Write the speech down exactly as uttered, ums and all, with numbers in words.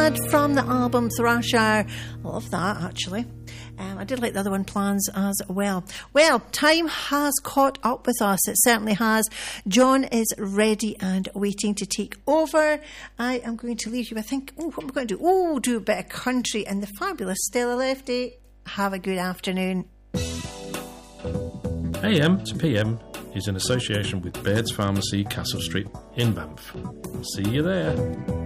From the album Thrash Hour. I love that, actually. Um, I did like the other one, Plans, as well. Well, time has caught up with us. It certainly has. John is ready and waiting to take over. I am going to leave you, I think, oh, what am I going to do? Oh, do a bit of country and the fabulous Stella Lefty. Have a good afternoon. A M to P M is in association with Baird's Pharmacy, Castle Street in Banff. See you there.